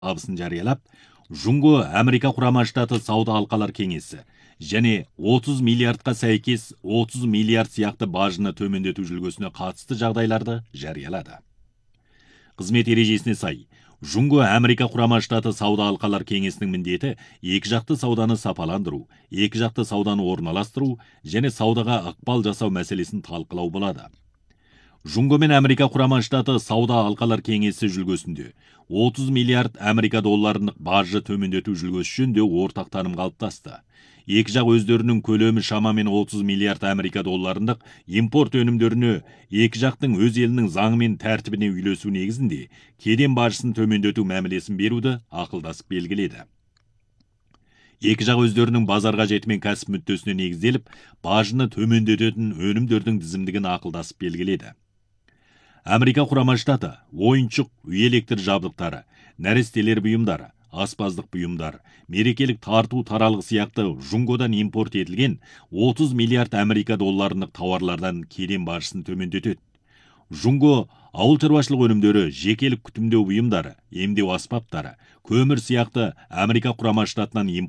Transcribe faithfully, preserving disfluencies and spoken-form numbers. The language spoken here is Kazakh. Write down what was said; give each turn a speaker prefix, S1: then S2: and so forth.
S1: абысын жариялап, Жунго Америка Құрама Штаты сауда алқалар кеңесі және отыз миллиардқа сәйкес отыз миллиард сияқты бажыны төмендету жүлгесіне қатысты жағдайларды жариялады. Қызмет ережесіне сай, Жунго Америка Құрама Штаты сауда алқалар кеңесінің міндеті екі жақты сауданы сапаландыру, екі жақты сауданы орналастыру және саудаға ықпал жасау мәселесін талқылау болады. Жунго мен Америка Құрама Штаты сауда алқалар кеңесі жүлгесінде отыз миллиард Америка долларының бажы төмендету жүлгесі жөнінде ортақ таным қалыптасты. Екі жақ өздерінің көлемі шамамен отыз миллиард Америка долларындық импорт өнімдеріне екі жақтың өз елінің заңы мен тәртібіне үйлесу негізінде кеден бажысын төмендету мәмілесін беруді ақылдасып белгіледі. Екі жақ өздерінің базарға жетімен кәсіп мүддесіне негізделіп, бажыны төмендететін өнімдердің тізімдігін ақылдасып белгіледі. Америка Құрама Штаты ойыншық, үй электр жабдықтары, нәрестелер бұйымдары, аспаздық бұйымдар, мерекелік тарту таралғы сияқты Жунгодан импорт етілген отыз миллиард Америка долларындық тауарлардан кеден бажысын төмендетеді. Жунго ауыл шаруашылық өнімдері, жекелік күтімдеу бұйымдары, емдеу аспаптары, көмір сияқты Америка Құрама Штатынан импорт